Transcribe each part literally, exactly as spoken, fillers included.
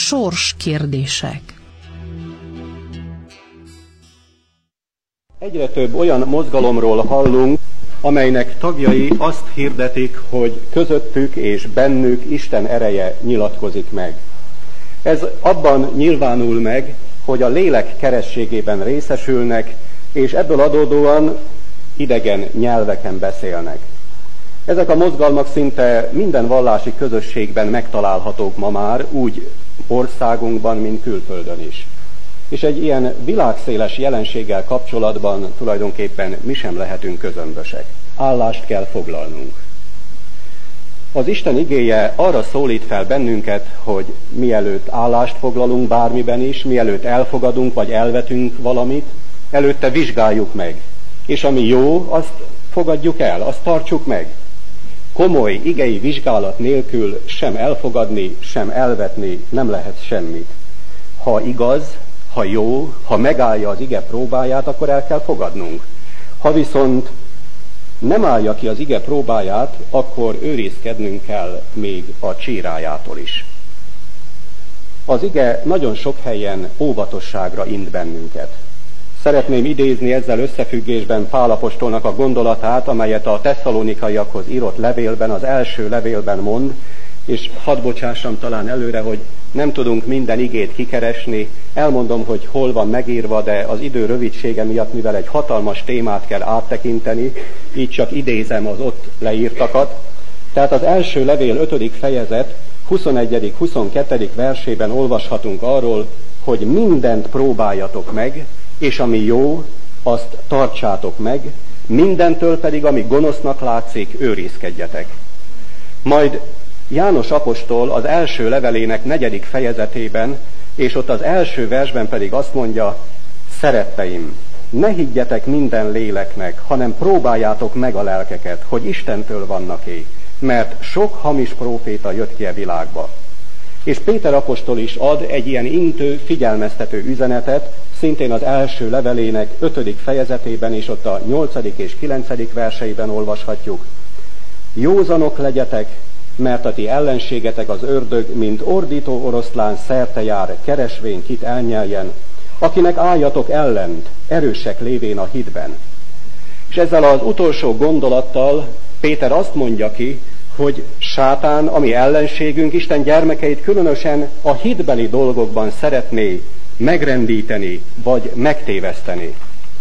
sorskérdések. Egyre több olyan mozgalomról hallunk, amelynek tagjai azt hirdetik, hogy közöttük és bennük Isten ereje nyilatkozik meg. Ez abban nyilvánul meg, hogy a lélek kerességében részesülnek, és ebből adódóan idegen nyelveken beszélnek. Ezek a mozgalmak szinte minden vallási közösségben megtalálhatók ma már, úgy országunkban, mint külföldön is. És egy ilyen világszéles jelenséggel kapcsolatban tulajdonképpen mi sem lehetünk közömbösek. Állást kell foglalnunk. Az Isten igéje arra szólít fel bennünket, hogy mielőtt állást foglalunk bármiben is, mielőtt elfogadunk vagy elvetünk valamit, előtte vizsgáljuk meg. És ami jó, azt fogadjuk el, azt tartsuk meg. Komoly igei vizsgálat nélkül sem elfogadni, sem elvetni nem lehet semmit. Ha igaz, ha jó, ha megállja az ige próbáját, akkor el kell fogadnunk. Ha viszont nem állja ki az ige próbáját, akkor őrizkednünk kell még a csírájától is. Az ige nagyon sok helyen óvatosságra int bennünket. Szeretném idézni ezzel összefüggésben Pál apostolnak a gondolatát, amelyet a tesszalonikaiakhoz írott levélben, az első levélben mond, és hadd bocsássam talán előre, hogy nem tudunk minden igét kikeresni, elmondom, hogy hol van megírva, de az idő rövidsége miatt, mivel egy hatalmas témát kell áttekinteni, így csak idézem az ott leírtakat. Tehát az első levél ötödik fejezet huszonegyedik huszonkettő versében olvashatunk arról, hogy mindent próbáljatok meg, és ami jó, azt tartsátok meg, mindentől pedig, ami gonosznak látszik, őrizkedjetek. Majd János apostol az első levelének negyedik fejezetében, és ott az első versben pedig azt mondja, szeretteim, ne higgyetek minden léleknek, hanem próbáljátok meg a lelkeket, hogy Istentől vannak-e, mert sok hamis próféta jött ki a világba. És Péter apostol is ad egy ilyen intő, figyelmeztető üzenetet, szintén az első levelének ötödik fejezetében, és ott a nyolcadik és kilencedik verseiben olvashatjuk. Józanok legyetek, mert a ti ellenségetek az ördög, mint ordító oroszlán szerte jár, keresvén kit elnyeljen, akinek álljatok ellent, erősek lévén a hitben. És ezzel az utolsó gondolattal Péter azt mondja ki, hogy sátán, ami ellenségünk, Isten gyermekeit különösen a hitbeli dolgokban szeretné megrendíteni, vagy megtéveszteni.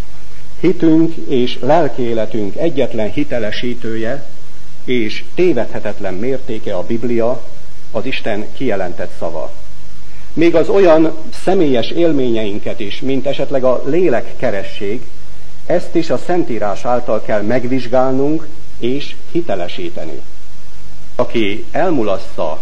Hitünk és lelkiéletünk egyetlen hitelesítője és tévedhetetlen mértéke a Biblia, az Isten kijelentett szava. Még az olyan személyes élményeinket is, mint esetleg a lélekkeresség, ezt is a Szentírás által kell megvizsgálnunk és hitelesíteni. Aki elmulassza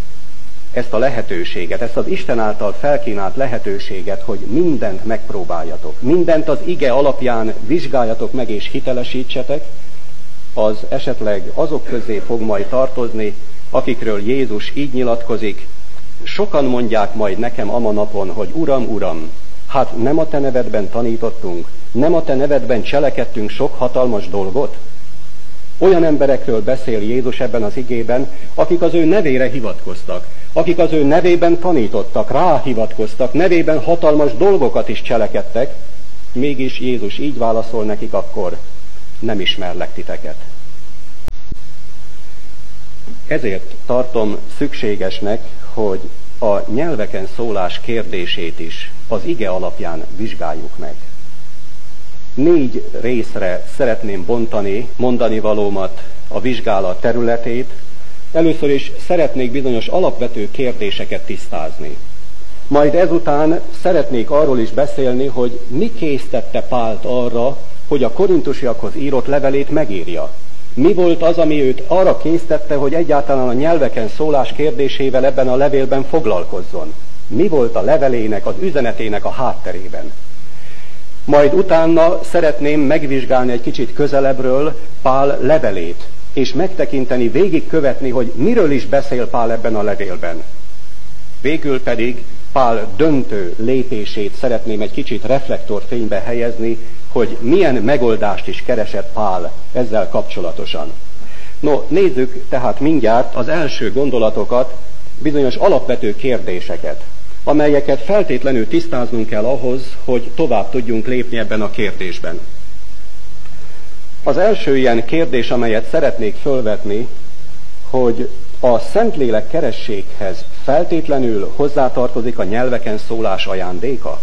ezt a lehetőséget, ezt az Isten által felkínált lehetőséget, hogy mindent megpróbáljatok, mindent az ige alapján vizsgáljatok meg és hitelesítsetek, az esetleg azok közé fog majd tartozni, akikről Jézus így nyilatkozik, sokan mondják majd nekem ama napon, hogy Uram, Uram, hát nem a te nevedben tanítottunk, nem a te nevedben cselekedtünk sok hatalmas dolgot? Olyan emberekről beszél Jézus ebben az igében, akik az ő nevére hivatkoztak, akik az ő nevében tanítottak, ráhivatkoztak, nevében hatalmas dolgokat is cselekedtek, mégis Jézus így válaszol nekik akkor, nem ismerlek titeket. Ezért tartom szükségesnek, hogy a nyelveken szólás kérdését is az ige alapján vizsgáljuk meg. Négy részre szeretném bontani mondani valómat, a vizsgálat területét. Először is szeretnék bizonyos alapvető kérdéseket tisztázni. Majd ezután szeretnék arról is beszélni, hogy mi késztette Pált arra, hogy a korintusiakhoz írott levelét megírja. Mi volt az, ami őt arra késztette, hogy egyáltalán a nyelveken szólás kérdésével ebben a levélben foglalkozzon? Mi volt a levelének, az üzenetének a hátterében? Majd utána szeretném megvizsgálni egy kicsit közelebbről Pál levelét, és megtekinteni, végigkövetni, hogy miről is beszél Pál ebben a levélben. Végül pedig Pál döntő lépését szeretném egy kicsit reflektorfénybe helyezni, hogy milyen megoldást is keresett Pál ezzel kapcsolatosan. No, nézzük tehát mindjárt az első gondolatokat, bizonyos alapvető kérdéseket, amelyeket feltétlenül tisztáznunk kell ahhoz, hogy tovább tudjunk lépni ebben a kérdésben. Az első ilyen kérdés, amelyet szeretnék fölvetni, hogy a Szentlélek kerességhez feltétlenül hozzátartozik a nyelveken szólás ajándéka?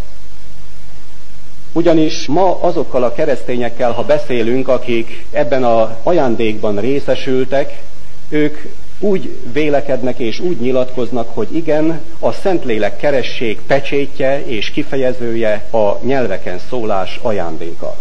Ugyanis ma azokkal a keresztényekkel, ha beszélünk, akik ebben az ajándékban részesültek, ők úgy vélekednek és úgy nyilatkoznak, hogy igen, a Szentlélek keresség pecsétje és kifejezője a nyelveken szólás ajándéka.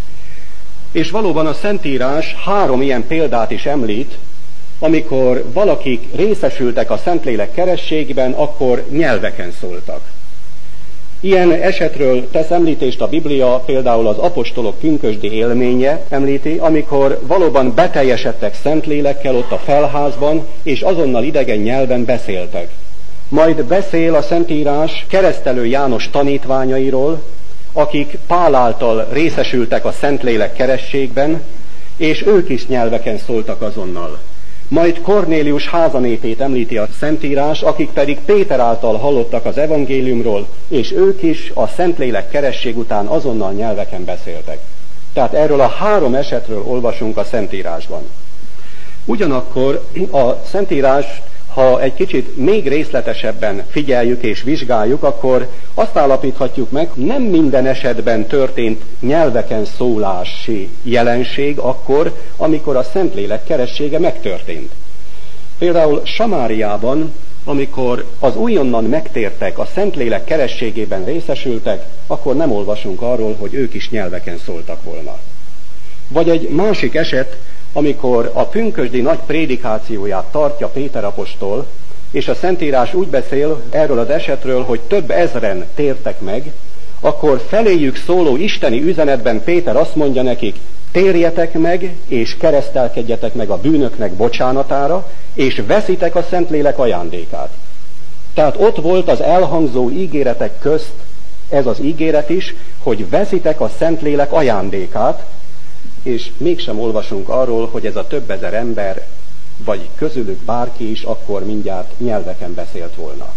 És valóban a Szentírás három ilyen példát is említ, amikor valakik részesültek a Szentlélek kerességben, akkor nyelveken szóltak. Ilyen esetről tesz említést a Biblia, például az apostolok pünkösdi élménye említi, amikor valóban beteljesedtek Szentlélekkel ott a felházban, és azonnal idegen nyelven beszéltek. Majd beszél a Szentírás Keresztelő János tanítványairól, akik Pál által részesültek a Szentlélek kerességben, és ők is nyelveken szóltak azonnal. Majd Kornélius házanépét említi a Szentírás, akik pedig Péter által hallottak az evangéliumról, és ők is a Szentlélek keresség után azonnal nyelveken beszéltek. Tehát erről a három esetről olvasunk a Szentírásban. Ugyanakkor a Szentírás, ha egy kicsit még részletesebben figyeljük és vizsgáljuk, akkor azt állapíthatjuk meg, nem minden esetben történt nyelveken szólási jelenség akkor, amikor a Szentlélek keressége megtörtént. Például Samáriában, amikor az újonnan megtértek, a Szentlélek kerességében részesültek, akkor nem olvasunk arról, hogy ők is nyelveken szóltak volna. Vagy egy másik eset, amikor a pünkösdi nagy prédikációját tartja Péter apostol, és a Szentírás úgy beszél erről az esetről, hogy több ezren tértek meg, akkor feléjük szóló isteni üzenetben Péter azt mondja nekik, térjetek meg, és keresztelkedjetek meg a bűnöknek bocsánatára, és veszitek a Szentlélek ajándékát. Tehát ott volt az elhangzó ígéretek közt ez az ígéret is, hogy veszitek a Szentlélek ajándékát, és mégsem olvasunk arról, hogy ez a több ezer ember, vagy közülük bárki is akkor mindjárt nyelveken beszélt volna.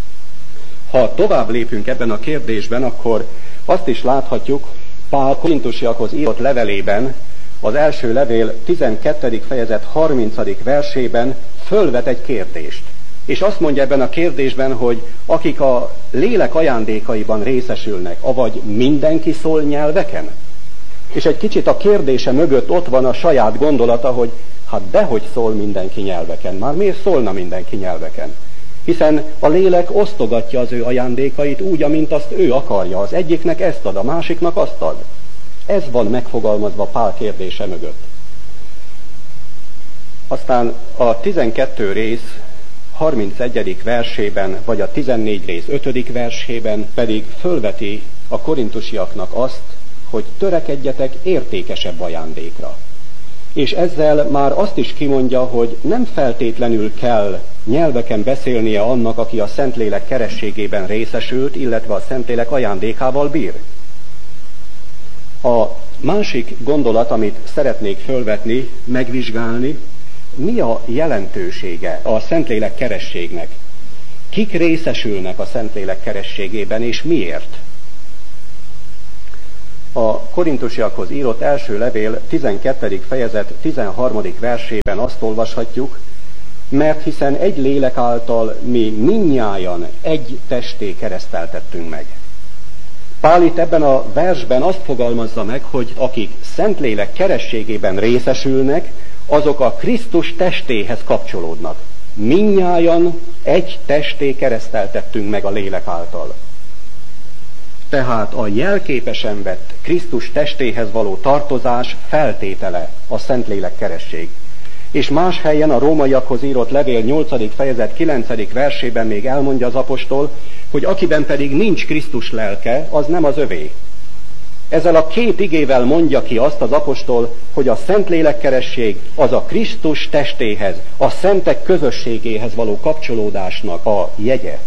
Ha tovább lépünk ebben a kérdésben, akkor azt is láthatjuk, Pál korintusiakhoz írott levelében, az első levél tizenkettedik fejezet harmincadik versében fölvet egy kérdést. És azt mondja ebben a kérdésben, hogy akik a lélek ajándékaiban részesülnek, avagy mindenki szól nyelveken? És egy kicsit a kérdése mögött ott van a saját gondolata, hogy hát dehogy szól mindenki nyelveken. Már miért szólna mindenki nyelveken? Hiszen a lélek osztogatja az ő ajándékait úgy, amint azt ő akarja. Az egyiknek ezt ad, a másiknak azt ad. Ez van megfogalmazva Pál kérdése mögött. Aztán a tizenkető rész harmincegyedik versében, vagy a tizennégy rész ötödik versében pedig fölveti a korintusiaknak azt, hogy törekedjetek értékesebb ajándékra. És ezzel már azt is kimondja, hogy nem feltétlenül kell nyelveken beszélnie annak, aki a Szentlélek kerességében részesült, illetve a Szentlélek ajándékával bír. A másik gondolat, amit szeretnék fölvetni, megvizsgálni, mi a jelentősége a Szentlélek kerességnek? Kik részesülnek a Szentlélek kerességében, és miért? A korintusiakhoz írott első levél tizenkettedik fejezet tizenharmadik versében azt olvashatjuk, mert hiszen egy lélek által mi mindnyájan egy testé kereszteltettünk meg. Pál itt ebben a versben azt fogalmazza meg, hogy akik Szentlélek kerességében részesülnek, azok a Krisztus testéhez kapcsolódnak. Mindnyájan egy testé kereszteltettünk meg a lélek által. Tehát a jelképesen vett Krisztus testéhez való tartozás feltétele a Szentlélek keresség. És más helyen a rómaiakhoz írott levél nyolcadik fejezet kilencedik versében még elmondja az apostol, hogy akiben pedig nincs Krisztus lelke, az nem az övé. Ezzel a két igével mondja ki azt az apostol, hogy a Szentlélek keresség az a Krisztus testéhez, a szentek közösségéhez való kapcsolódásnak a jegye.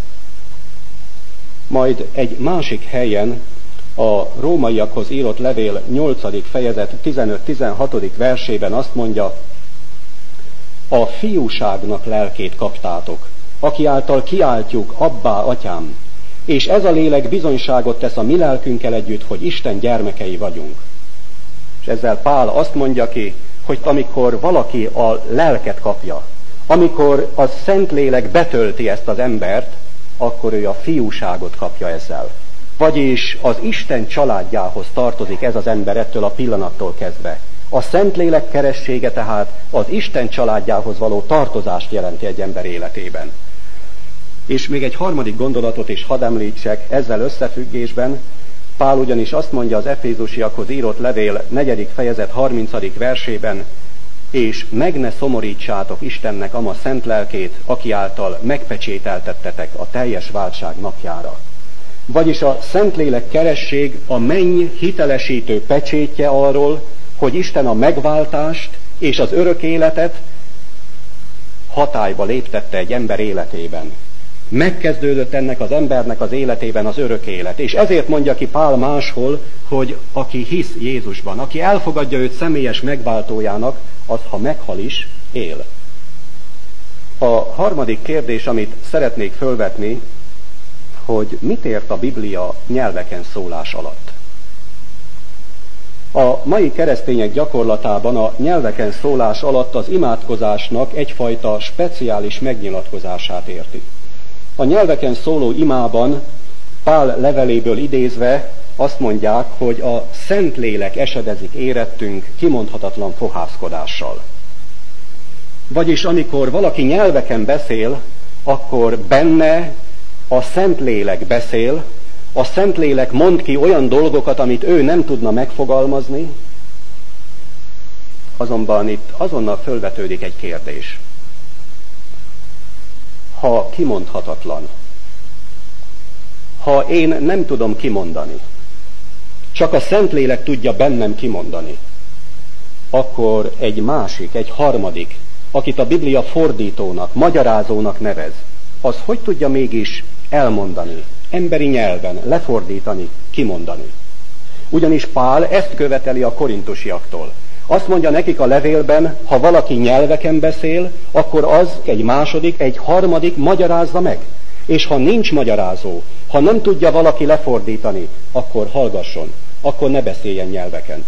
Majd egy másik helyen a rómaiakhoz írott levél nyolcadik fejezet tizenöt-tizenhatodik versében azt mondja, a fiúságnak lelkét kaptátok, aki által kiáltjuk, Abbá, Atyám, és ez a lélek bizonyságot tesz a mi lelkünkkel együtt, hogy Isten gyermekei vagyunk. És ezzel Pál azt mondja ki, hogy amikor valaki a lelket kapja, amikor a Szentlélek betölti ezt az embert, akkor ő a fiúságot kapja ezzel. Vagyis az Isten családjához tartozik ez az ember ettől a pillanattól kezdve. A Szentlélek keressége tehát az Isten családjához való tartozást jelenti egy ember életében. És még egy harmadik gondolatot is hadd említsek ezzel összefüggésben. Pál ugyanis azt mondja az Efézusiakhoz írott levél negyedik fejezet harmincadik versében, és meg ne szomorítsátok Istennek ama szent lelkét, aki által megpecsételtettetek a teljes váltság napjára. Vagyis a Szentlélek keresség a menny hitelesítő pecsétje arról, hogy Isten a megváltást és az örök életet hatályba léptette egy ember életében. Megkezdődött ennek az embernek az életében az örök élet. És ezért mondja ki Pál máshol, hogy aki hisz Jézusban, aki elfogadja őt személyes megváltójának, az, ha meghal is, él. A harmadik kérdés, amit szeretnék fölvetni, hogy mit ért a Biblia nyelveken szólás alatt. A mai keresztények gyakorlatában a nyelveken szólás alatt az imádkozásnak egyfajta speciális megnyilatkozását érti. A nyelveken szóló imában Pál leveléből idézve azt mondják, hogy a Szentlélek esedezik érettünk kimondhatatlan fohászkodással. Vagyis amikor valaki nyelveken beszél, akkor benne a Szentlélek beszél, a Szentlélek mond ki olyan dolgokat, amit ő nem tudna megfogalmazni, azonban itt azonnal fölvetődik egy kérdés. Ha kimondhatatlan, ha én nem tudom kimondani, csak a Szentlélek tudja bennem kimondani, akkor egy másik, egy harmadik, akit a Biblia fordítónak, magyarázónak nevez, az hogy tudja mégis elmondani, emberi nyelven, lefordítani, kimondani? Ugyanis Pál ezt követeli a korintusiaktól. Azt mondja nekik a levélben, ha valaki nyelveken beszél, akkor az egy második, egy harmadik magyarázza meg. És ha nincs magyarázó, ha nem tudja valaki lefordítani, akkor hallgasson, akkor ne beszéljen nyelveken.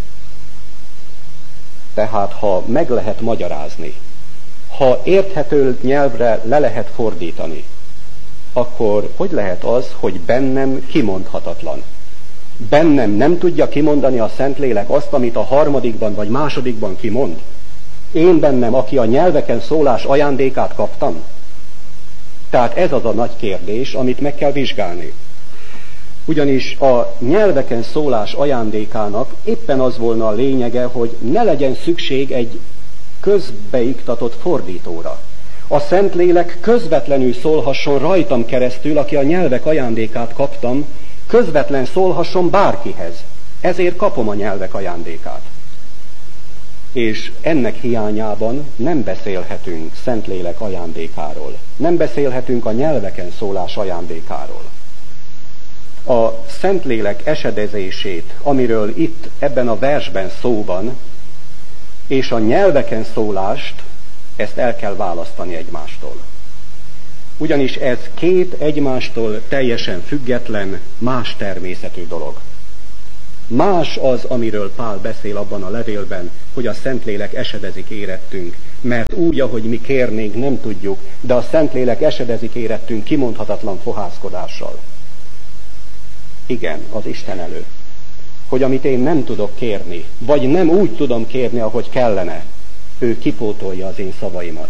Tehát ha meg lehet magyarázni, ha érthető nyelvre le lehet fordítani, akkor hogy lehet az, hogy bennem kimondhatatlan? Bennem nem tudja kimondani a Szentlélek azt, amit a harmadikban vagy másodikban kimond? Én bennem, aki a nyelveken szólás ajándékát kaptam? Tehát ez az a nagy kérdés, amit meg kell vizsgálni. Ugyanis a nyelveken szólás ajándékának éppen az volna a lényege, hogy ne legyen szükség egy közbeiktatott fordítóra. A Szentlélek közvetlenül szólhasson rajtam keresztül, aki a nyelvek ajándékát kaptam, közvetlen szólhasson bárkihez. Ezért kapom a nyelvek ajándékát. És ennek hiányában nem beszélhetünk Szentlélek ajándékáról. Nem beszélhetünk a nyelveken szólás ajándékáról. A Szentlélek esedezését, amiről itt ebben a versben szó van, és a nyelveken szólást, ezt el kell választani egymástól. Ugyanis ez két egymástól teljesen független, más természetű dolog. Más az, amiről Pál beszél abban a levélben, hogy a Szentlélek esedezik érettünk, mert úgy, ahogy mi kérnénk, nem tudjuk, de a Szentlélek esedezik érettünk kimondhatatlan fohászkodással. Igen, az Isten elő. Hogy amit én nem tudok kérni, vagy nem úgy tudom kérni, ahogy kellene, ő kipótolja az én szavaimat.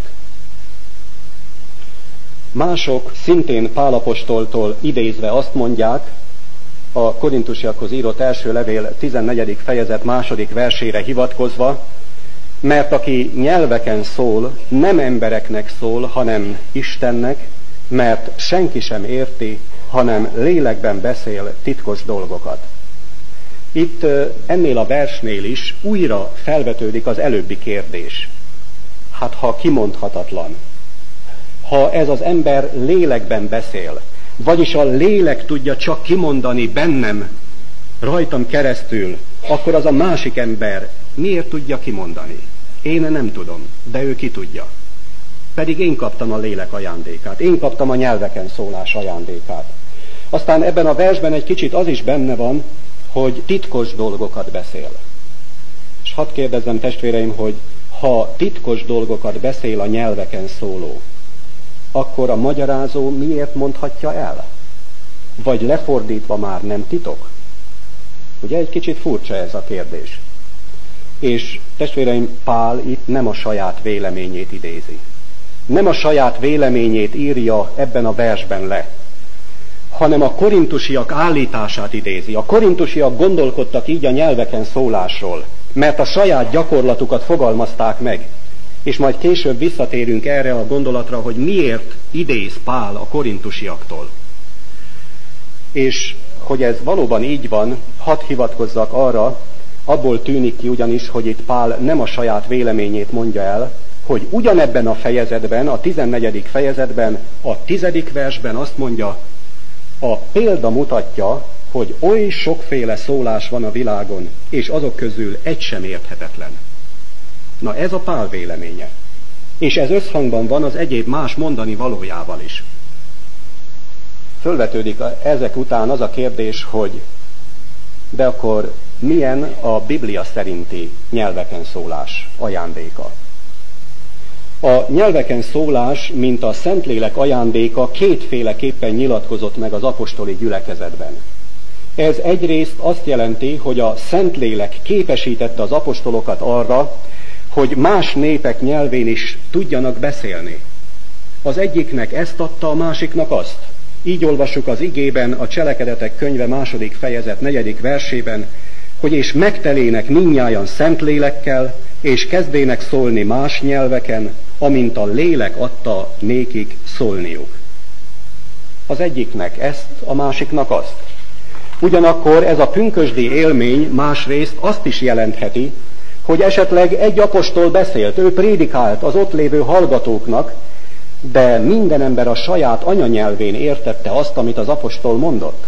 Mások szintén Pál apostoltól idézve azt mondják, a korintusiakhoz írott első levél tizennegyedik fejezet második versére hivatkozva, mert aki nyelveken szól, nem embereknek szól, hanem Istennek, mert senki sem érti, hanem lélekben beszél titkos dolgokat. Itt ennél a versnél is újra felvetődik az előbbi kérdés. Hát ha kimondhatatlan, ha ez az ember lélekben beszél, vagyis a lélek tudja csak kimondani bennem, rajtam keresztül, akkor az a másik ember miért tudja kimondani? Én nem tudom, de ő ki tudja. pedig én kaptam a lélek ajándékát, én kaptam a nyelveken szólás ajándékát. Aztán ebben a versben egy kicsit az is benne van, hogy titkos dolgokat beszél. És hadd kérdezzem, testvéreim, hogy ha titkos dolgokat beszél a nyelveken szóló, akkor a magyarázó miért mondhatja el? Vagy lefordítva már nem titok? Ugye egy kicsit furcsa ez a kérdés. És testvéreim, Pál itt nem a saját véleményét idézi. Nem a saját véleményét írja ebben a versben le, hanem a korintusiak állítását idézi. A korintusiak gondolkodtak így a nyelveken szólásról, mert a saját gyakorlatukat fogalmazták meg. És majd később visszatérünk erre a gondolatra, hogy miért idéz Pál a korintusiaktól. És hogy ez valóban így van, hadd hivatkozzak arra, abból tűnik ki ugyanis, hogy itt Pál nem a saját véleményét mondja el, hogy ugyanebben a fejezetben, a tizennegyedik fejezetben, a tizedik versben azt mondja, a példa mutatja, hogy oly sokféle szólás van a világon, és azok közül egy sem érthetetlen. Na ez a Pál véleménye. És ez összhangban van az egyéb más mondani valójával is. Fölvetődik ezek után az a kérdés, hogy de akkor milyen a Biblia szerinti nyelveken szólás ajándéka? A nyelveken szólás, mint a Szentlélek ajándéka kétféleképpen nyilatkozott meg az apostoli gyülekezetben. Ez egyrészt azt jelenti, hogy a Szentlélek képesítette az apostolokat arra, hogy más népek nyelvén is tudjanak beszélni. Az egyiknek ezt adta, a másiknak azt. Így olvassuk az igében, a Cselekedetek könyve második fejezet negyedik versében, hogy és megtelének mindnyájan Szentlélekkel, és kezdének szólni más nyelveken, amint a lélek adta nékik szólniuk. Az egyiknek ezt, a másiknak azt. Ugyanakkor ez a pünkösdi élmény másrészt azt is jelentheti, hogy esetleg egy apostol beszélt, ő prédikált az ott lévő hallgatóknak, de minden ember a saját anyanyelvén értette azt, amit az apostol mondott.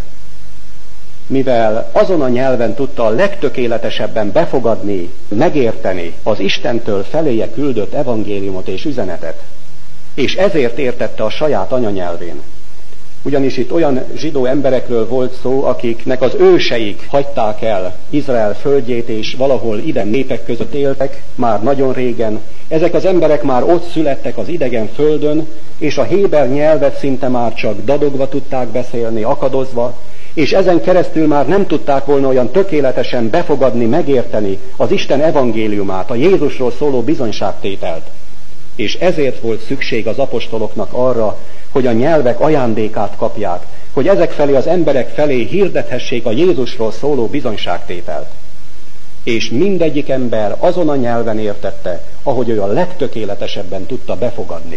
Mivel azon a nyelven tudta a legtökéletesebben befogadni, megérteni az Istentől feléje küldött evangéliumot és üzenetet, és ezért értette a saját anyanyelvén. Ugyanis itt olyan zsidó emberekről volt szó, akiknek az őseik hagyták el Izrael földjét, és valahol idegen népek között éltek, már nagyon régen. Ezek az emberek már ott születtek az idegen földön, és a héber nyelvet szinte már csak dadogva tudták beszélni, akadozva, és ezen keresztül már nem tudták volna olyan tökéletesen befogadni, megérteni az Isten evangéliumát, a Jézusról szóló bizonyságtételt. És ezért volt szükség az apostoloknak arra, hogy a nyelvek ajándékát kapják, hogy ezek felé az emberek felé hirdethessék a Jézusról szóló bizonyságtételt. És mindegyik ember azon a nyelven értette, ahogy ő a legtökéletesebben tudta befogadni.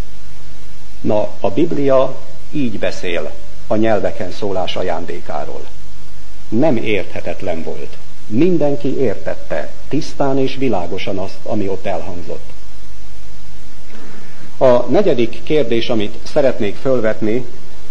Na, a Biblia így beszél a nyelveken szólás ajándékáról. Nem érthetetlen volt. Mindenki értette tisztán és világosan azt, ami ott elhangzott. A negyedik kérdés, amit szeretnék fölvetni,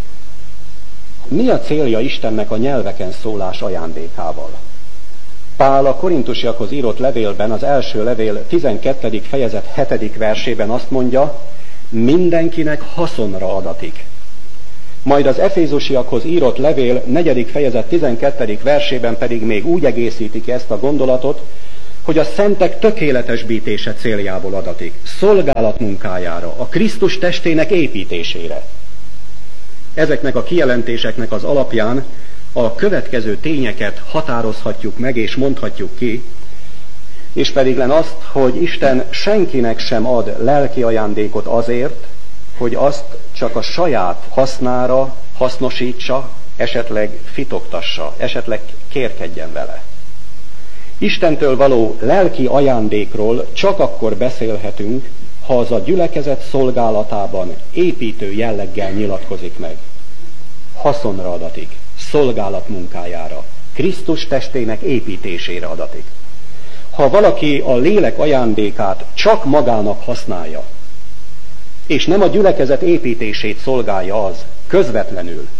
mi a célja Istennek a nyelveken szólás ajándékával? Pál a korintusiakhoz írott levélben, az első levél tizenkettedik fejezet hetedik versében azt mondja, mindenkinek haszonra adatik. Majd az efézusiakhoz írott levél negyedik fejezet tizenkettedik versében pedig még úgy egészítik ezt a gondolatot, hogy a szentek tökéletesbítése céljából adatik, szolgálat munkájára, a Krisztus testének építésére. Ezeknek a kijelentéseknek az alapján a következő tényeket határozhatjuk meg és mondhatjuk ki, és pedig len azt, hogy Isten senkinek sem ad lelki ajándékot azért, hogy azt csak a saját hasznára hasznosítsa, esetleg fitogtassa, esetleg kérkedjen vele. Istentől való lelki ajándékról csak akkor beszélhetünk, ha az a gyülekezet szolgálatában építő jelleggel nyilatkozik meg. Haszonra adatik, szolgálat munkájára, Krisztus testének építésére adatik. Ha valaki a lélek ajándékát csak magának használja, és nem a gyülekezet építését szolgálja az közvetlenül,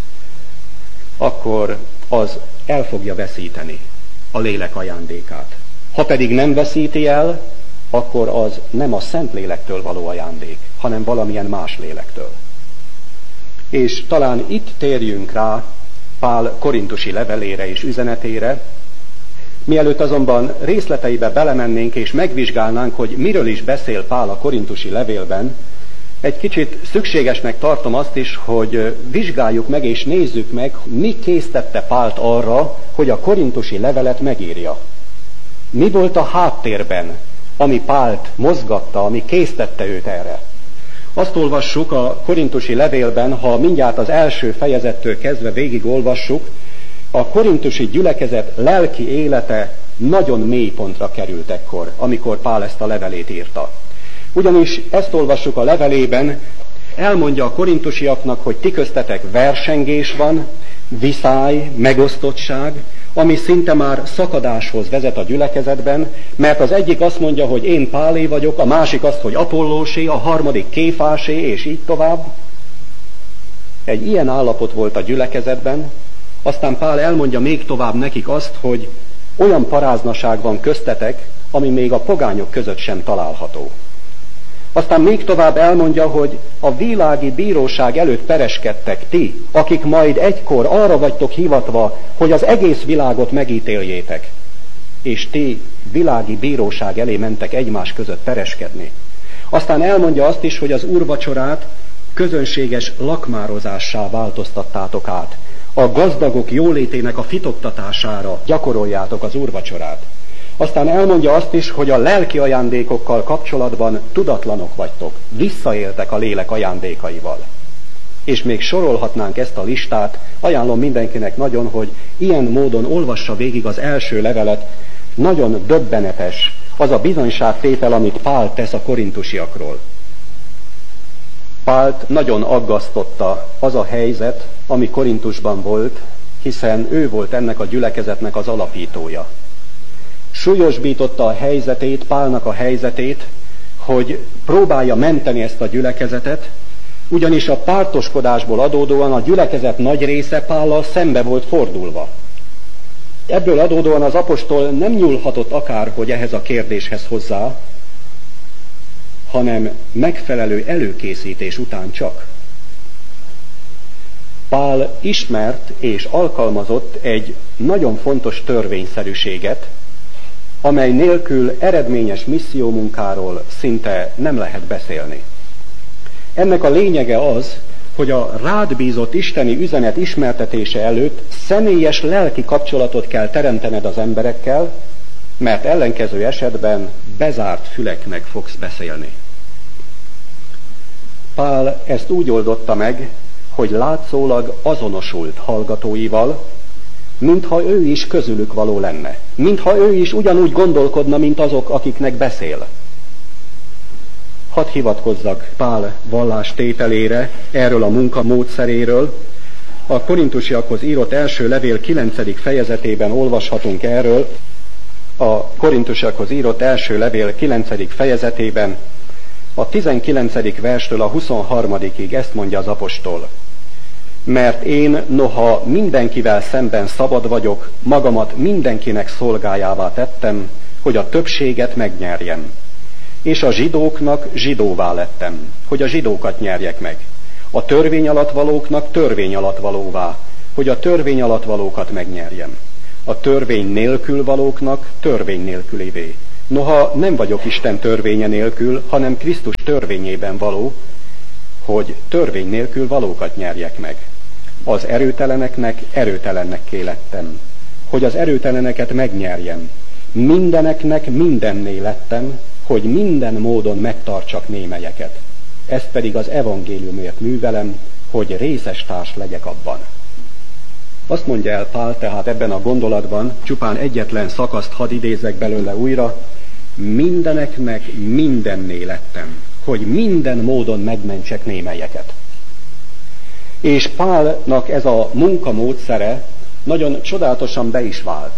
akkor az el fogja veszíteni a lélek ajándékát. Ha pedig nem veszíti el, akkor az nem a Szentlélektől való ajándék, hanem valamilyen más lélektől. És talán itt térjünk rá Pál korintusi levelére és üzenetére, mielőtt azonban részleteibe belemennénk és megvizsgálnánk, hogy miről is beszél Pál a korintusi levélben, egy kicsit szükségesnek tartom azt is, hogy vizsgáljuk meg és nézzük meg, mi késztette Pált arra, hogy a korintusi levelet megírja. Mi volt a háttérben, ami Pált mozgatta, ami késztette őt erre. Azt olvassuk a korintusi levélben, ha mindjárt az első fejezettől kezdve végig olvassuk, a korintusi gyülekezet lelki élete nagyon mély pontra került ekkor, amikor Pál ezt a levelét írta. Ugyanis ezt olvassuk a levelében, elmondja a korintusiaknak, hogy ti köztetek versengés van, viszály, megosztottság, ami szinte már szakadáshoz vezet a gyülekezetben, mert az egyik azt mondja, hogy én Pálé vagyok, a másik azt, hogy Apollósé, a harmadik Kéfásé, és így tovább. Egy ilyen állapot volt a gyülekezetben, aztán Pál elmondja még tovább nekik azt, hogy olyan paráznaság van köztetek, ami még a pogányok között sem található. Aztán még tovább elmondja, hogy a világi bíróság előtt pereskedtek ti, akik majd egykor arra vagytok hivatva, hogy az egész világot megítéljétek. És ti világi bíróság elé mentek egymás között pereskedni. Aztán elmondja azt is, hogy az úrvacsorát közönséges lakmározássá változtattátok át. A gazdagok jólétének a fitoktatására gyakoroljátok az úrvacsorát. Aztán elmondja azt is, hogy a lelki ajándékokkal kapcsolatban tudatlanok vagytok, visszaéltek a lélek ajándékaival. És még sorolhatnánk ezt a listát, ajánlom mindenkinek nagyon, hogy ilyen módon olvassa végig az első levelet, nagyon döbbenetes az a bizonyságtétel, amit Pál tesz a korintusiakról. Pált nagyon aggasztotta az a helyzet, ami Korintusban volt, hiszen ő volt ennek a gyülekezetnek az alapítója. Súlyosbította a helyzetét, Pálnak a helyzetét, hogy próbálja menteni ezt a gyülekezetet, ugyanis a pártoskodásból adódóan a gyülekezet nagy része Pállal szembe volt fordulva. Ebből adódóan az apostol nem nyúlhatott akárhogy ehhez a kérdéshez hozzá, hanem megfelelő előkészítés után csak. Pál ismert és alkalmazott egy nagyon fontos törvényszerűséget, amely nélkül eredményes missziómunkáról szinte nem lehet beszélni. Ennek a lényege az, hogy a rád bízott isteni üzenet ismertetése előtt személyes lelki kapcsolatot kell teremtened az emberekkel, mert ellenkező esetben bezárt füleknek fogsz beszélni. Pál ezt úgy oldotta meg, hogy látszólag azonosult hallgatóival, mintha ő is közülük való lenne, mintha ő is ugyanúgy gondolkodna, mint azok, akiknek beszél. Hadd hivatkozzak Pál vallástételére, erről a munkamódszeréről. A korintusiakhoz írott első levél kilencedik fejezetében olvashatunk erről. A korintusiakhoz írott első levél kilencedik fejezetében a tizenkilencedik verstől a huszonharmadikig ezt mondja az apostol. Mert én, noha mindenkivel szemben szabad vagyok, magamat mindenkinek szolgájává tettem, hogy a többséget megnyerjem. És a zsidóknak zsidóvá lettem, hogy a zsidókat nyerjek meg. A törvény alatt valóknak törvény alatt valóvá, hogy a törvény alatt valókat megnyerjem. A törvény nélkül valóknak törvény nélkülévé. Noha nem vagyok Isten törvénye nélkül, hanem Krisztus törvényében való, hogy törvény nélkül valókat nyerjek meg. Az erőteleneknek erőtelenekké lettem, hogy az erőteleneket megnyerjem. Mindeneknek mindenné lettem, hogy minden módon megtartsak némelyeket. Ezt pedig az evangéliumért művelem, hogy részes társ legyek abban. Azt mondja el Pál tehát ebben a gondolatban, csupán egyetlen szakaszt hadd idézek belőle újra, mindeneknek mindenné lettem, hogy minden módon megmentsek némelyeket. És Pálnak ez a munkamódszere nagyon csodálatosan be is vált.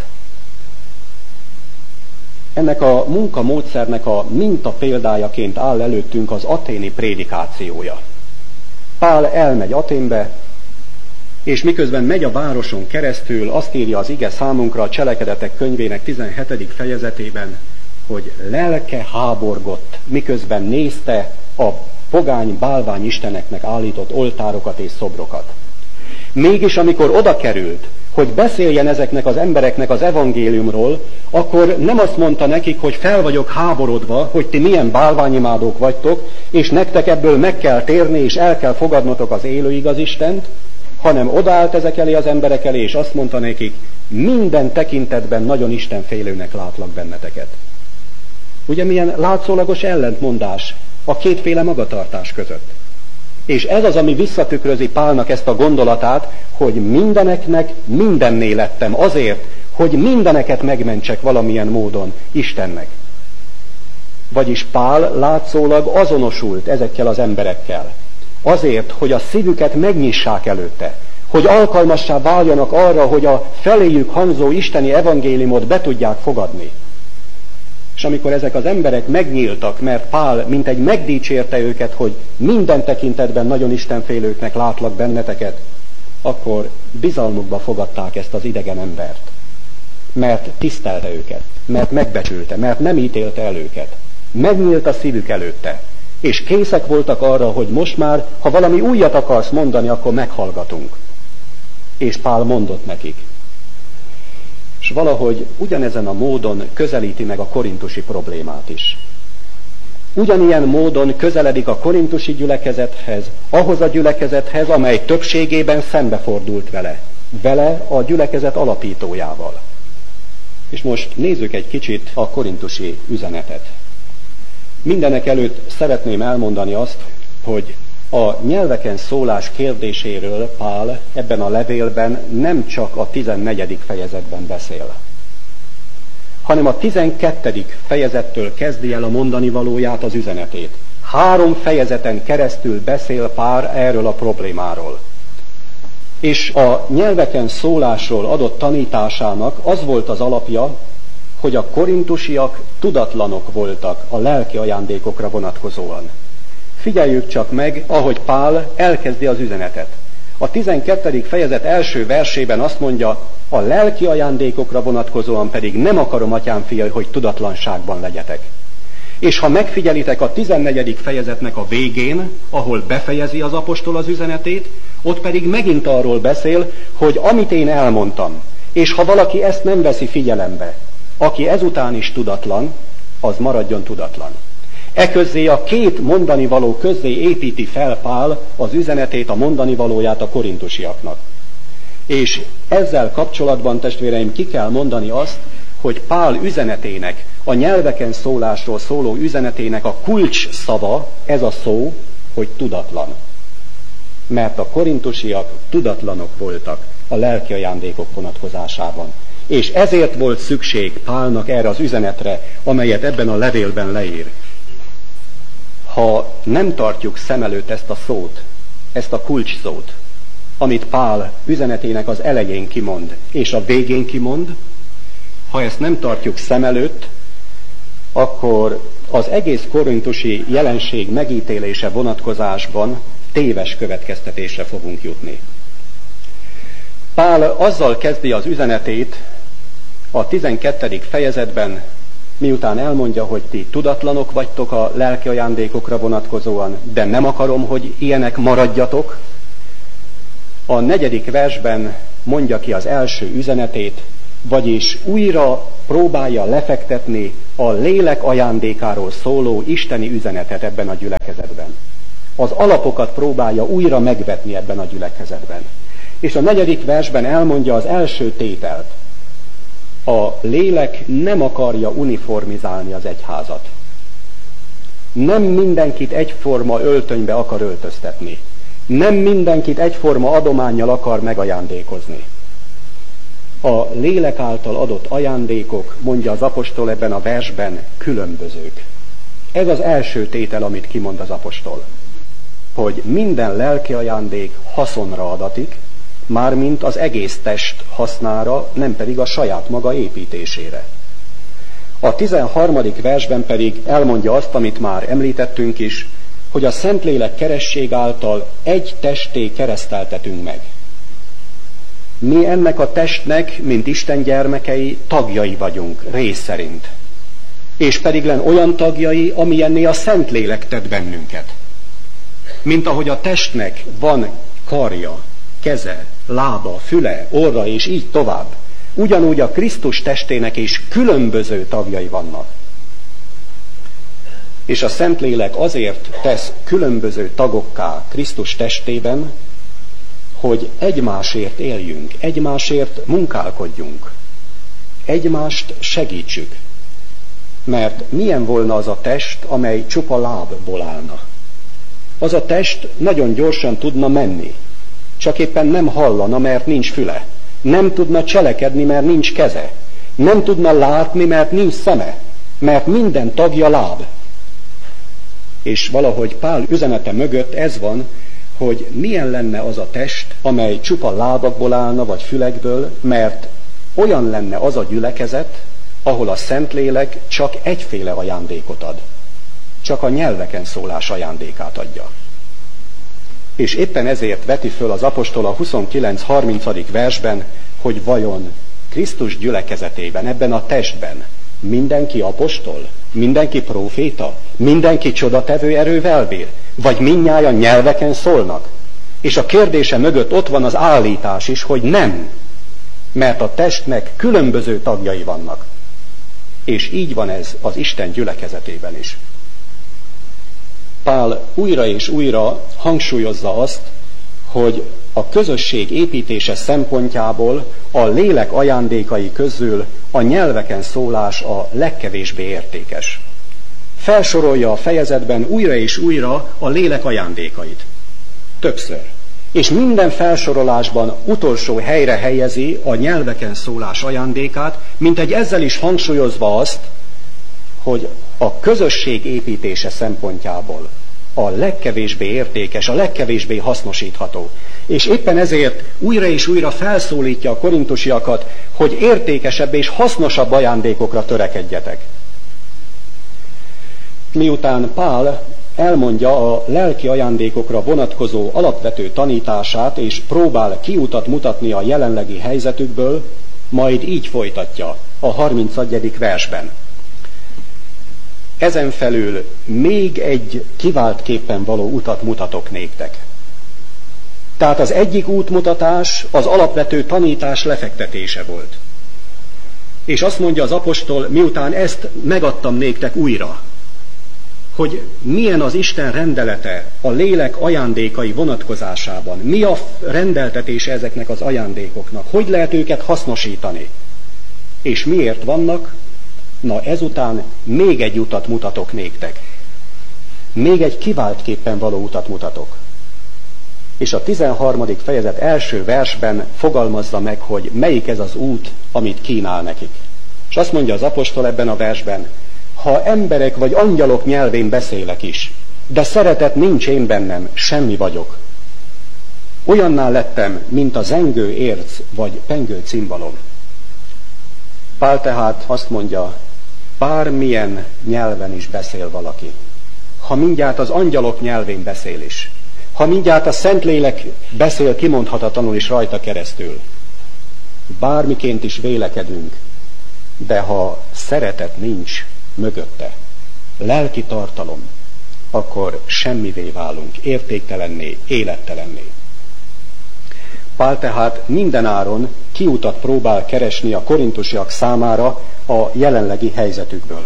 Ennek a munkamódszernek a minta példájaként áll előttünk az athéni prédikációja. Pál elmegy Athénbe, és miközben megy a városon keresztül, azt írja az ige számunkra a Cselekedetek könyvének tizenhetedik fejezetében, hogy lelke háborgott, miközben nézte a pogány bálvány isteneknek állított oltárokat és szobrokat. Mégis amikor oda került, hogy beszéljen ezeknek az embereknek az evangéliumról, akkor nem azt mondta nekik, hogy fel vagyok háborodva, hogy ti milyen bálványimádók vagytok, és nektek ebből meg kell térni, és el kell fogadnotok az élő igaz Istent, hanem odaállt ezek elé az emberek elé, és azt mondta nekik, minden tekintetben nagyon istenfélőnek látlak benneteket. Ugye milyen látszólagos ellentmondás a kétféle magatartás között. És ez az, ami visszatükrözi Pálnak ezt a gondolatát, hogy mindeneknek mindenné lettem azért, hogy mindeneket megmentsek valamilyen módon Istennek. Vagyis Pál látszólag azonosult ezekkel az emberekkel. Azért, hogy a szívüket megnyissák előtte, hogy alkalmassá váljanak arra, hogy a feléjük hangzó isteni evangéliumot be tudják fogadni. És amikor ezek az emberek megnyíltak, mert Pál mintegy megdicsérte őket, hogy minden tekintetben nagyon istenfélőknek látlak benneteket, akkor bizalmukba fogadták ezt az idegen embert. Mert tisztelte őket, mert megbecsülte, mert nem ítélte el őket. Megnyílt a szívük előtte, és készek voltak arra, hogy most már, ha valami újat akarsz mondani, akkor meghallgatunk. És Pál mondott nekik. És valahogy ugyanezen a módon közelíti meg a korintusi problémát is. Ugyanilyen módon közeledik a korintusi gyülekezethez, ahhoz a gyülekezethez, amely többségében szembefordult vele. Vele a gyülekezet alapítójával. És most nézzük egy kicsit a korintusi üzenetet. Mindenek előtt szeretném elmondani azt, hogy a nyelveken szólás kérdéséről Pál ebben a levélben nem csak a tizennegyedik fejezetben beszél, hanem a tizenkettedik fejezettől kezdi el a mondani valóját, az üzenetét. Három fejezeten keresztül beszél Pál erről a problémáról. És a nyelveken szólásról adott tanításának az volt az alapja, hogy a korintusiak tudatlanok voltak a lelki ajándékokra vonatkozóan. Figyeljük csak meg, ahogy Pál elkezdi az üzenetet. A tizenkettedik fejezet első versében azt mondja, a lelki ajándékokra vonatkozóan pedig nem akarom, atyám fiai, hogy tudatlanságban legyetek. És ha megfigyelitek a tizennegyedik fejezetnek a végén, ahol befejezi az apostol az üzenetét, ott pedig megint arról beszél, hogy amit én elmondtam, és ha valaki ezt nem veszi figyelembe, aki ezután is tudatlan, az maradjon tudatlan. Eközé a két mondani való közzé építi fel Pál az üzenetét, a mondani valóját a korintusiaknak. És ezzel kapcsolatban, testvéreim, ki kell mondani azt, hogy Pál üzenetének, a nyelveken szólásról szóló üzenetének a kulcs szava, ez a szó, hogy tudatlan. Mert a korintusiak tudatlanok voltak a lelki ajándékok vonatkozásában. És ezért volt szükség Pálnak erre az üzenetre, amelyet ebben a levélben leír. Ha nem tartjuk szem előtt ezt a szót, ezt a kulcsszót, amit Pál üzenetének az elején kimond, és a végén kimond, ha ezt nem tartjuk szem előtt, akkor az egész korintusi jelenség megítélése vonatkozásban téves következtetésre fogunk jutni. Pál azzal kezdi az üzenetét a tizenkettedik fejezetben, miután elmondja, hogy ti tudatlanok vagytok a lelki ajándékokra vonatkozóan, de nem akarom, hogy ilyenek maradjatok. A negyedik versben mondja ki az első üzenetét, vagyis újra próbálja lefektetni a lélek ajándékáról szóló isteni üzenetet ebben a gyülekezetben. Az alapokat próbálja újra megvetni ebben a gyülekezetben. És a negyedik versben elmondja az első tételt. A lélek nem akarja uniformizálni az egyházat. Nem mindenkit egyforma öltönybe akar öltöztetni. Nem mindenkit egyforma adománnyal akar megajándékozni. A lélek által adott ajándékok, mondja az apostol ebben a versben, különbözők. Ez az első tétel, amit kimond az apostol. Hogy minden lelki ajándék haszonra adatik, mármint az egész test hasznára, nem pedig a saját maga építésére. A tizenharmadik versben pedig elmondja azt, amit már említettünk is, hogy a Szentlélek keresség által egy testé kereszteltetünk meg. Mi ennek a testnek, mint Isten gyermekei, tagjai vagyunk, rész szerint. és pedig len olyan tagjai, amilyenné a Szentlélek tett bennünket. Mint ahogy a testnek van karja, keze, lába, füle, orra, és így tovább, ugyanúgy a Krisztus testének is különböző tagjai vannak. És a Szentlélek azért tesz különböző tagokká Krisztus testében, hogy egymásért éljünk, egymásért munkálkodjunk, egymást segítsük. Mert milyen volna az a test, amely csupa lábból állna? Az a test nagyon gyorsan tudna menni, csak éppen nem hallana, mert nincs füle. Nem tudna cselekedni, mert nincs keze. Nem tudna látni, mert nincs szeme, mert minden tagja láb. És valahogy Pál üzenete mögött ez van, hogy milyen lenne az a test, amely csupa lábakból állna, vagy fülekből, mert olyan lenne az a gyülekezet, ahol a Szentlélek csak egyféle ajándékot ad. Csak a nyelveken szólás ajándékát adja. És éppen ezért veti föl az apostol a huszonkilenc harmincadik versben, hogy vajon Krisztus gyülekezetében, ebben a testben mindenki apostol, mindenki próféta, mindenki csodatevő erővel bír, vagy mindnyájan nyelveken szólnak? És a kérdése mögött ott van az állítás is, hogy nem, mert a testnek különböző tagjai vannak. És így van ez az Isten gyülekezetében is. Pál újra és újra hangsúlyozza azt, hogy a közösség építése szempontjából a lélek ajándékai közül a nyelveken szólás a legkevésbé értékes. Felsorolja a fejezetben újra és újra a lélek ajándékait. Többször. És minden felsorolásban utolsó helyre helyezi a nyelveken szólás ajándékát, mint egy ezzel is hangsúlyozva azt, hogy a közösség építése szempontjából a legkevésbé értékes, a legkevésbé hasznosítható. És éppen ezért újra és újra felszólítja a korintusiakat, hogy értékesebb és hasznosabb ajándékokra törekedjetek. Miután Pál elmondja a lelki ajándékokra vonatkozó alapvető tanítását, és próbál kiutat mutatni a jelenlegi helyzetükből, majd így folytatja a harmincegyedik versben. Ezen felül még egy kiváltképpen való utat mutatok néktek. Tehát az egyik útmutatás az alapvető tanítás lefektetése volt. És azt mondja az apostol, miután ezt megadtam néktek újra, hogy milyen az Isten rendelete a lélek ajándékai vonatkozásában, mi a rendeltetése ezeknek az ajándékoknak, hogy lehet őket hasznosítani, és miért vannak. Na ezután még egy utat mutatok néktek. Még egy kiváltképpen való utat mutatok. És a tizenharmadik fejezet első versben fogalmazza meg, hogy melyik ez az út, amit kínál nekik. És azt mondja az apostol ebben a versben, ha emberek vagy angyalok nyelvén beszélek is, de szeretet nincs én bennem, semmi vagyok. Olyanná lettem, mint a zengő érc vagy pengő cimbalom. Pál tehát azt mondja, bármilyen nyelven is beszél valaki, ha mindjárt az angyalok nyelvén beszél is, ha mindjárt a Szentlélek beszél kimondhatatlanul is rajta keresztül, bármiként is vélekedünk, de ha szeretet nincs mögötte, lelki tartalom, akkor semmivé válunk, értéktelenné, élettelenné. Pál tehát mindenáron kiutat próbál keresni a korintusiak számára a jelenlegi helyzetükből.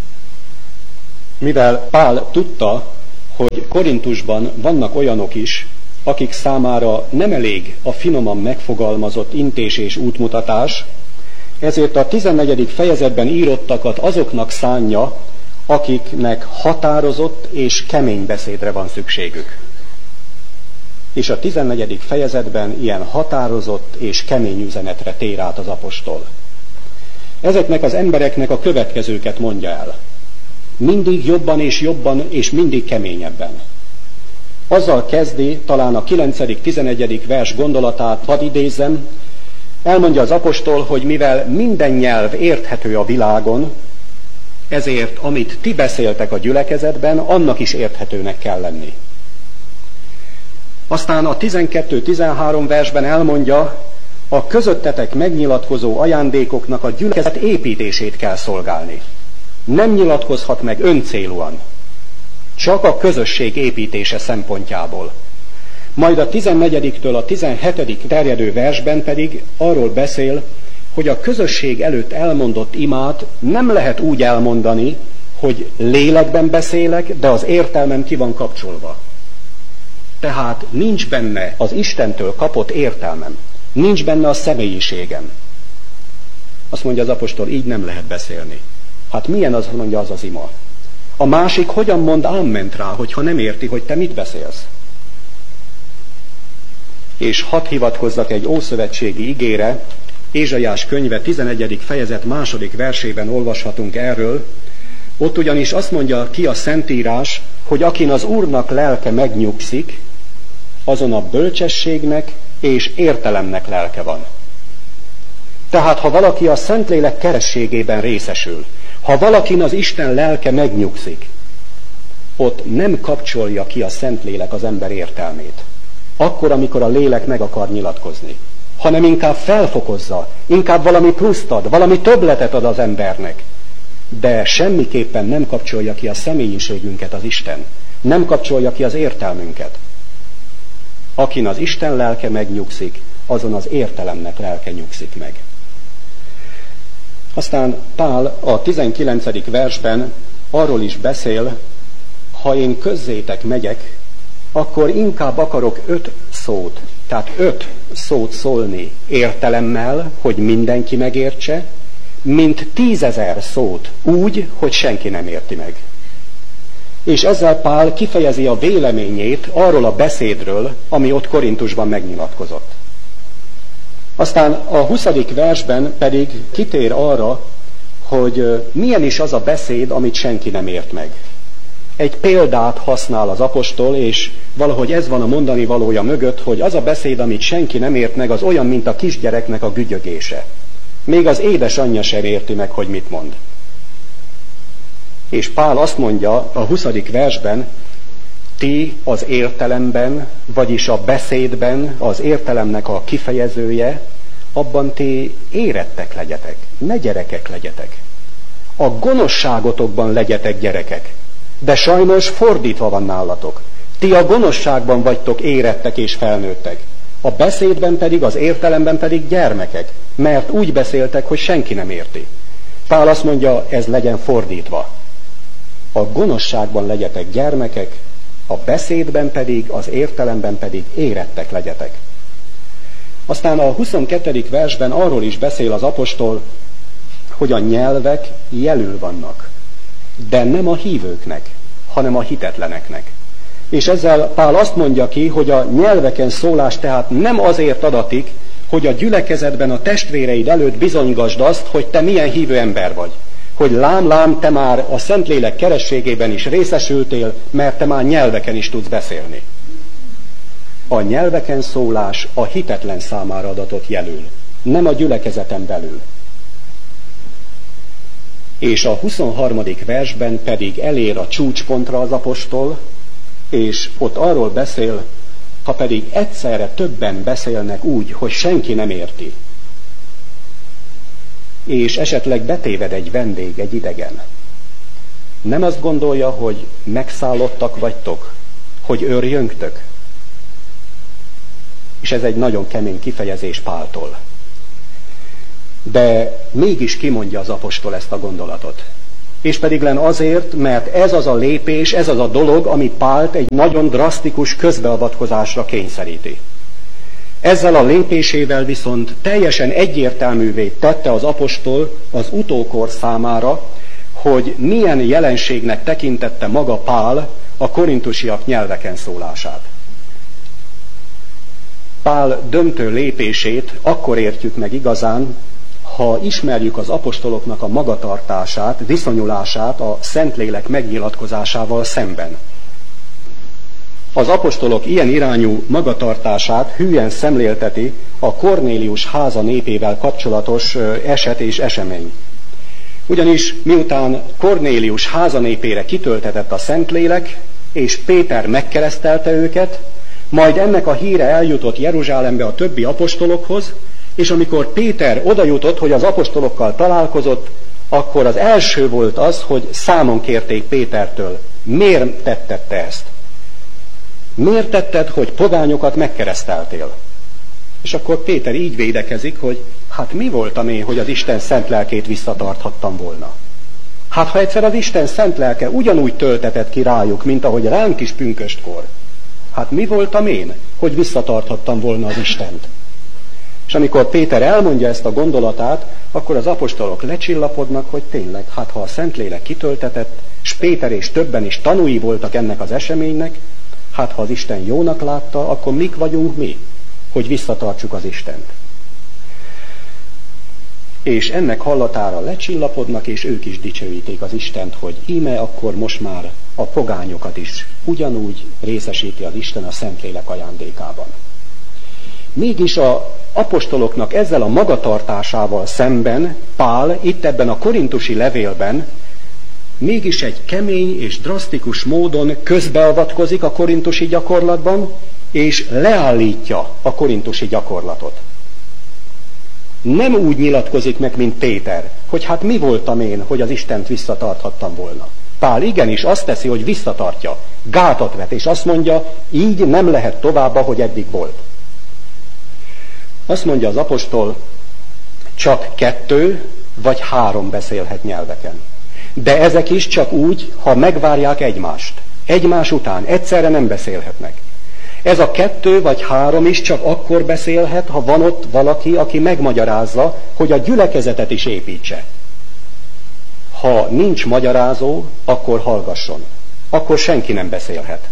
Mivel Pál tudta, hogy Korintusban vannak olyanok is, akik számára nem elég a finoman megfogalmazott intés és útmutatás, ezért a tizennegyedik fejezetben írottakat azoknak szánja, akiknek határozott és kemény beszédre van szükségük. És a tizennegyedik fejezetben ilyen határozott és kemény üzenetre tér át az apostol. Ezeknek az embereknek a következőket mondja el. Mindig jobban és jobban és mindig keményebben. Azzal kezdi talán a kilencedik tizenegyedik vers gondolatát, hadd idézzem, elmondja az apostol, hogy mivel minden nyelv érthető a világon, ezért amit ti beszéltek a gyülekezetben, annak is érthetőnek kell lenni. Aztán a tizenkettő tizenhárom versben elmondja, a közöttetek megnyilatkozó ajándékoknak a gyülekezet építését kell szolgálni. nem nyilatkozhat meg öncélúan, csak a közösség építése szempontjából. Majd a tizennegyediktől a tizenhetedik terjedő versben pedig arról beszél, hogy a közösség előtt elmondott imát nem lehet úgy elmondani, hogy lélekben beszélek, de az értelmem ki van kapcsolva. Tehát nincs benne az Istentől kapott értelmem, nincs benne a személyiségem. Azt mondja az apostol, így nem lehet beszélni. Hát milyen az, mondja, az az ima? A másik hogyan mond ámment rá, hogyha nem érti, hogy te mit beszélsz? És hadd hivatkozzak egy ószövetségi igére, Ézsaiás könyve tizenegyedik fejezet második versében olvashatunk erről. Ott ugyanis azt mondja ki a Szentírás, hogy akin az Úrnak lelke megnyugszik, azon a bölcsességnek és értelemnek lelke van. Tehát ha valaki a Szentlélek kerességében részesül, ha valakin az Isten lelke megnyugszik, ott nem kapcsolja ki a Szentlélek az ember értelmét. Akkor, amikor a lélek meg akar nyilatkozni, hanem inkább felfokozza, inkább valami pluszt ad, valami többletet ad az embernek. De semmiképpen nem kapcsolja ki a személyiségünket az Isten, nem kapcsolja ki az értelmünket. Akin az Isten lelke megnyugszik, azon az értelemnek lelke nyugszik meg. Aztán Pál a tizenkilencedik versben arról is beszél, ha én közzétek megyek, akkor inkább akarok öt szót, tehát öt szót szólni értelemmel, hogy mindenki megértse, mint tízezer szót úgy, hogy senki nem érti meg. És ezzel Pál kifejezi a véleményét arról a beszédről, ami ott Korintusban megnyilatkozott. Aztán a huszadik versben pedig kitér arra, hogy milyen is az a beszéd, amit senki nem ért meg. Egy példát használ az apostol, és valahogy ez van a mondani valója mögött, hogy az a beszéd, amit senki nem ért meg, az olyan, mint a kisgyereknek a gügyögése. Még az édesanyja sem érti meg, hogy mit mond. És Pál azt mondja a huszadik versben, ti az értelemben, vagyis a beszédben, az értelemnek a kifejezője, abban ti érettek legyetek, ne gyerekek legyetek. A gonoszságotokban legyetek gyerekek, de sajnos fordítva van nálatok. Ti a gonoszságban vagytok érettek és felnőttek, a beszédben pedig, az értelemben pedig gyermekek, mert úgy beszéltek, hogy senki nem érti. Pál azt mondja, ez legyen fordítva. A gonoszságban legyetek gyermekek, a beszédben pedig, az értelemben pedig érettek legyetek. Aztán a huszonkettedik versben arról is beszél az apostol, hogy a nyelvek jelül vannak, de nem a hívőknek, hanem a hitetleneknek. És ezzel Pál azt mondja ki, hogy a nyelveken szólás tehát nem azért adatik, hogy a gyülekezetben a testvéreid előtt bizonygasd azt, hogy te milyen hívő ember vagy. Hogy lám, lám, te már a Szentlélek kerességében is részesültél, mert te már nyelveken is tudsz beszélni. A nyelveken szólás a hitetlen számára adatot jelül, nem a gyülekezeten belül. És a huszonharmadik versben pedig elér a csúcspontra az apostol, és ott arról beszél, ha pedig egyszerre többen beszélnek úgy, hogy senki nem érti, és esetleg betéved egy vendég, egy idegen, nem azt gondolja, hogy megszállottak vagytok, hogy őrjöngtök? És ez egy nagyon kemény kifejezés Páltól. De mégis kimondja az apostol ezt a gondolatot. És pedig len azért, mert ez az a lépés, ez az a dolog, ami Pált egy nagyon drasztikus közbeavatkozásra kényszeríti. Ezzel a lépésével viszont teljesen egyértelművé tette az apostol az utókor számára, hogy milyen jelenségnek tekintette maga Pál a korintusiak nyelveken szólását. Pál döntő lépését akkor értjük meg igazán, ha ismerjük az apostoloknak a magatartását, viszonyulását a Szentlélek megnyilatkozásával szemben. Az apostolok ilyen irányú magatartását hűen szemlélteti a Kornélius háza népével kapcsolatos eset és esemény. Ugyanis miután Kornélius háza népére kitöltetett a Szentlélek, és Péter megkeresztelte őket, majd ennek a híre eljutott Jeruzsálembe a többi apostolokhoz, és amikor Péter oda jutott, hogy az apostolokkal találkozott, akkor az első volt az, hogy számon kérték Pétertől, miért tetted te ezt? Miért tetted, hogy pogányokat megkereszteltél? És akkor Péter így védekezik, hogy hát mi voltam én, hogy az Isten szent lelkét visszatarthattam volna? Hát ha egyszer az Isten szent lelke ugyanúgy töltetett ki rájuk, mint ahogy ránk is pünköstkor, hát mi voltam én, hogy visszatarthattam volna az Istent? És amikor Péter elmondja ezt a gondolatát, akkor az apostolok lecsillapodnak, hogy tényleg, hát ha a Szentlélek kitöltetett, és Péter és többen is tanúi voltak ennek az eseménynek, hát ha az Isten jónak látta, akkor mik vagyunk mi, hogy visszatartsuk az Istent. És ennek hallatára lecsillapodnak, és ők is dicsőíték az Istent, hogy íme akkor most már a pogányokat is ugyanúgy részesíti az Isten a Szentlélek ajándékában. Mégis az apostoloknak ezzel a magatartásával szemben Pál itt ebben a korintusi levélben mégis egy kemény és drasztikus módon közbeavatkozik a korintusi gyakorlatban, és leállítja a korintusi gyakorlatot. Nem úgy nyilatkozik meg, mint Péter, hogy hát mi voltam én, hogy az Istent visszatarthattam volna. Pál igenis azt teszi, hogy visszatartja, gátat vet, és azt mondja, így nem lehet tovább, ahogy eddig volt. Azt mondja az apostol, csak kettő vagy három beszélhet nyelveken. De ezek is csak úgy, ha megvárják egymást. Egymás után egyszerre nem beszélhetnek. Ez a kettő vagy három is csak akkor beszélhet, ha van ott valaki, aki megmagyarázza, hogy a gyülekezetet is építse. Ha nincs magyarázó, akkor hallgasson. Akkor senki nem beszélhet.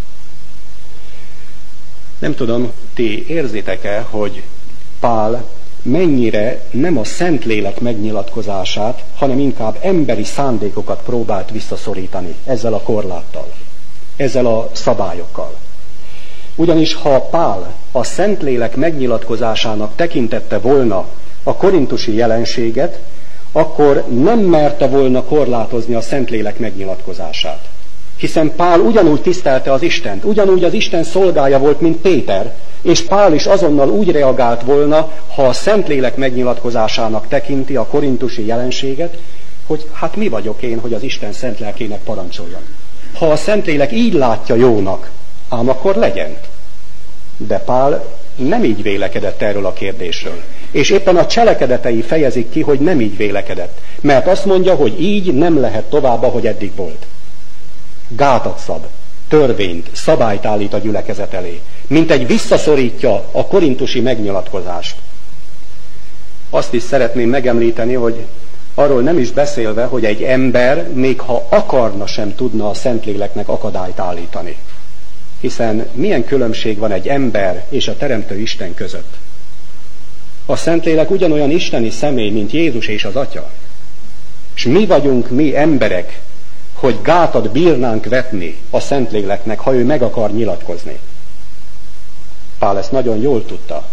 Nem tudom, ti érzitek-e, hogy Pál mennyire nem a Szentlélek megnyilatkozását, hanem inkább emberi szándékokat próbált visszaszorítani ezzel a korláttal, ezzel a szabályokkal. Ugyanis ha Pál a Szentlélek megnyilatkozásának tekintette volna a korintusi jelenséget, akkor nem merte volna korlátozni a Szentlélek megnyilatkozását. Hiszen Pál ugyanúgy tisztelte az Istent, ugyanúgy az Isten szolgája volt, mint Péter, és Pál is azonnal úgy reagált volna, ha a Szentlélek megnyilatkozásának tekinti a korintusi jelenséget, hogy hát mi vagyok én, hogy az Isten szent lelkének parancsoljam. Ha a Szentlélek így látja jónak, ám akkor legyen. De Pál nem így vélekedett erről a kérdésről. És éppen a cselekedetei fejezik ki, hogy nem így vélekedett. Mert azt mondja, hogy így nem lehet tovább, ahogy eddig volt. Gátat szab, törvényt, szabályt állít a gyülekezet elé. Mint egy visszaszorítja a korintusi megnyilatkozást. Azt is szeretném megemlíteni, hogy arról nem is beszélve, hogy egy ember, még ha akarna, sem tudna a Szentléleknek akadályt állítani. Hiszen milyen különbség van egy ember és a Teremtő Isten között? A Szentlélek ugyanolyan isteni személy, mint Jézus és az Atya. És mi vagyunk mi emberek, hogy gátat bírnánk vetni a Szentléleknek, ha ő meg akar nyilatkozni. Pál ezt nagyon jól tudta.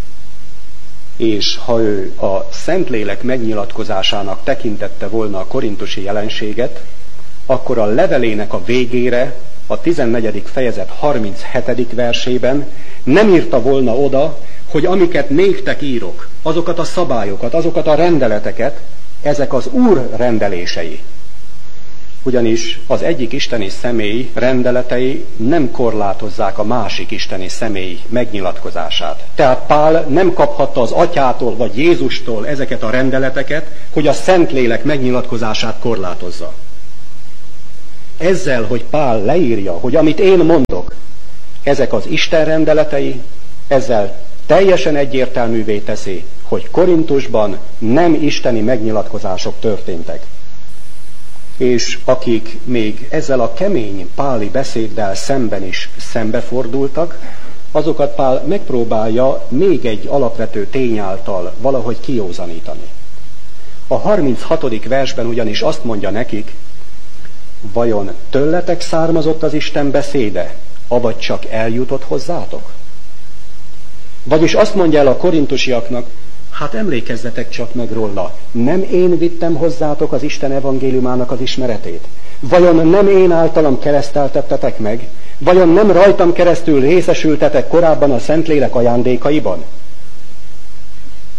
És ha ő a Szentlélek megnyilatkozásának tekintette volna a korintusi jelenséget, akkor a levelének a végére, a tizennegyedik fejezet harminchetedik versében nem írta volna oda, hogy amiket néktek írok, azokat a szabályokat, azokat a rendeleteket, ezek az Úr rendelései. Ugyanis az egyik isteni személy rendeletei nem korlátozzák a másik isteni személy megnyilatkozását. Tehát Pál nem kaphatta az Atyától vagy Jézustól ezeket a rendeleteket, hogy a Szentlélek megnyilatkozását korlátozza. Ezzel, hogy Pál leírja, hogy amit én mondok, ezek az Isten rendeletei, ezzel teljesen egyértelművé teszi, hogy Korintusban nem isteni megnyilatkozások történtek. És akik még ezzel a kemény páli beszéddel szemben is szembefordultak, azokat Pál megpróbálja még egy alapvető tény által valahogy kijózanítani. A harminchatodik versben ugyanis azt mondja nekik, vajon tőletek származott az Isten beszéde, avagy csak eljutott hozzátok? Vagyis azt mondja el a korintusiaknak, hát emlékezzetek csak meg róla, nem én vittem hozzátok az Isten evangéliumának az ismeretét? Vajon nem én általam kereszteltettetek meg? Vajon nem rajtam keresztül részesültetek korábban a Szentlélek ajándékaiban?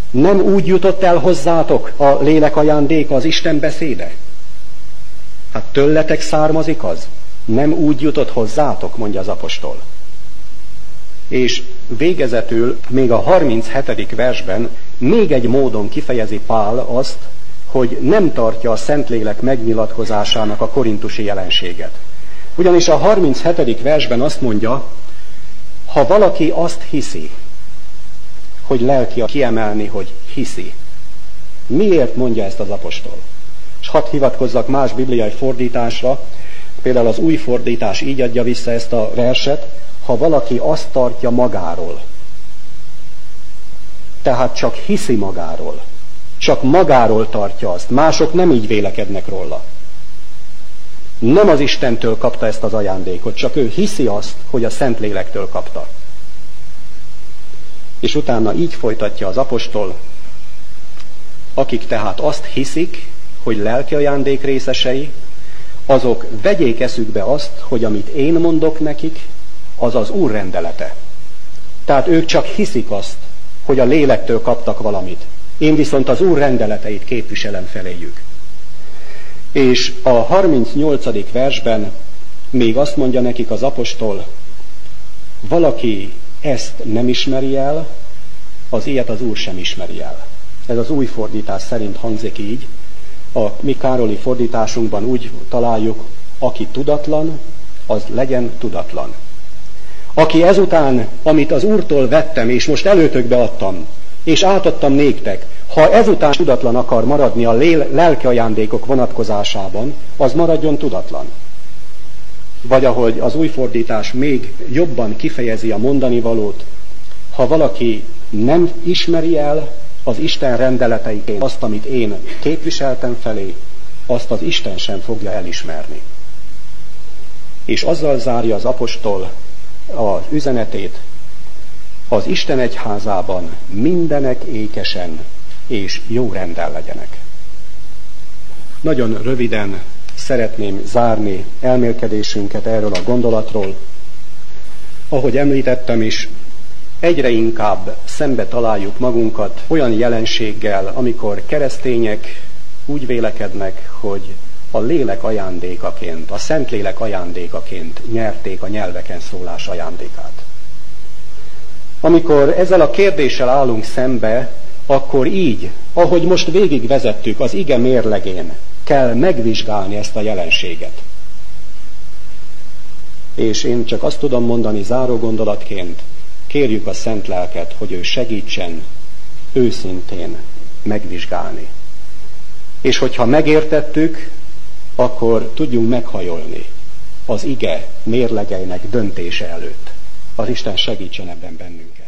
Nem úgy jutott el hozzátok a lélek ajándéka, az Isten beszéde? Hát tőletek származik az? Nem úgy jutott hozzátok, mondja az apostol. És végezetül még a harminchetedik versben még egy módon kifejezi Pál azt, hogy nem tartja a Szentlélek megnyilatkozásának a korintusi jelenséget. Ugyanis a harminchetedik versben azt mondja, ha valaki azt hiszi, hogy lelki, kiemelni, hogy hiszi. Miért mondja ezt az apostol? És hadd hivatkozzak más bibliai fordításra, például az új fordítás így adja vissza ezt a verset, ha valaki azt tartja magáról. Tehát csak hiszi magáról. Csak magáról tartja azt. Mások nem így vélekednek róla. Nem az Istentől kapta ezt az ajándékot, csak ő hiszi azt, hogy a Szentlélektől kapta. És utána így folytatja az apostol, akik tehát azt hiszik, hogy lelki ajándék részesei, azok vegyék eszükbe azt, hogy amit én mondok nekik, az az Úr rendelete. Tehát ők csak hiszik azt, hogy a lélektől kaptak valamit. Én viszont az Úr rendeleteit képviselem feléjük. És a harmincnyolcadik versben még azt mondja nekik az apostol, valaki ezt nem ismeri el, az ilyet az Úr sem ismeri el. Ez az új fordítás szerint hangzik így. A mi károli fordításunkban úgy találjuk, aki tudatlan, az legyen tudatlan. Aki ezután, amit az Úrtól vettem, és most előtökbe adtam, és átadtam néktek, ha ezután tudatlan akar maradni a lelki ajándékok vonatkozásában, az maradjon tudatlan. Vagy ahogy az új fordítás még jobban kifejezi a mondani valót, ha valaki nem ismeri el az Isten rendeleteiként azt, amit én képviseltem felé, azt az Isten sem fogja elismerni. És azzal zárja az apostol az üzenetét, az Isten egyházában mindenek ékesen és jó rendel legyenek. Nagyon röviden szeretném zárni elmélkedésünket erről a gondolatról. Ahogy említettem is, egyre inkább szembe találjuk magunkat olyan jelenséggel, amikor keresztények úgy vélekednek, hogy a lélek ajándékaként, a Szentlélek ajándékaként nyerték a nyelveken szólás ajándékát. Amikor ezzel a kérdéssel állunk szembe, akkor így, ahogy most végigvezettük az ige mérlegén, kell megvizsgálni ezt a jelenséget. És én csak azt tudom mondani záró gondolatként, kérjük a Szent Lelket, hogy ő segítsen őszintén megvizsgálni. És hogyha megértettük, akkor tudjunk meghajolni az ige mérlegeinek döntése előtt. Az Isten segítsen ebben bennünket.